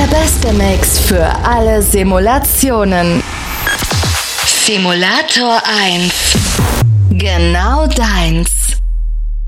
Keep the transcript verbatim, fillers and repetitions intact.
beste Mix für alle Simulationen. Simulator eins. Genau deins.